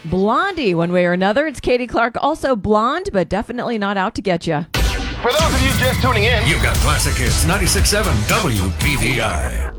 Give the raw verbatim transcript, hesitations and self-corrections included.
Blondie, one way or another. It's Katie Clark, also blonde, but definitely not out to get you. For those of you just tuning in, you've got Classic Hits ninety-six point seven W P V I.